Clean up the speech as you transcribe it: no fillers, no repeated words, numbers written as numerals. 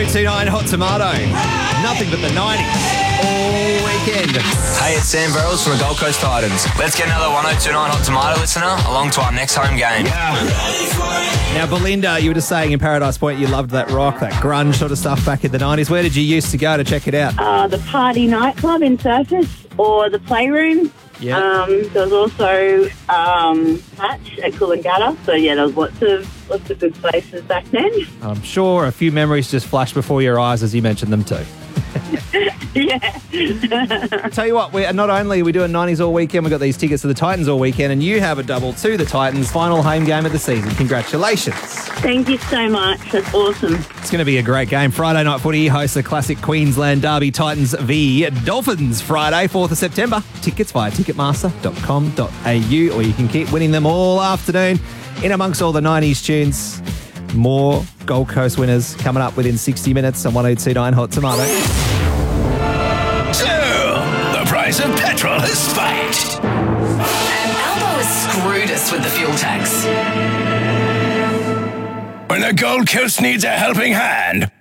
1029 Hot Tomato. Nothing but the 90s all weekend. Hey, it's Sam Verrills from the Gold Coast Titans. Let's get another 1029 Hot Tomato listener along to our next home game. Now, Belinda, you were just saying in Paradise Point you loved that rock, that grunge sort of stuff back in the 90s. Where did you used to go to check it out? The Party nightclub in Surface or the Playroom. Yeah. There was also Hatch at Coolangatta. So, yeah, there was lots of good places back then. I'm sure a few memories just flashed before your eyes as you mentioned them too. Yeah. Tell you what, not only are we doing 90s all weekend, we've got these tickets to the Titans all weekend, and you have a double to the Titans' final home game of the season. Congratulations. Thank you so much. That's awesome. It's going to be a great game. Friday Night Footy hosts the classic Queensland derby, Titans v Dolphins, Friday, 4th of September. Tickets via ticketmaster.com.au, or you can keep winning them all afternoon. In amongst all the 90s tunes, more Gold Coast winners coming up within 60 minutes on 1029 Hot Tomato. So, the price of petrol has spiked. And Albo has screwed us with the fuel tax. When the Gold Coast needs a helping hand,